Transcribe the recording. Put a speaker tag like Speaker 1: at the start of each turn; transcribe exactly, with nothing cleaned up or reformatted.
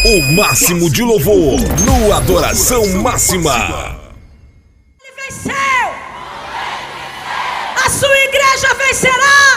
Speaker 1: O máximo de louvor no Adoração Máxima.
Speaker 2: Ele venceu! A sua igreja vencerá!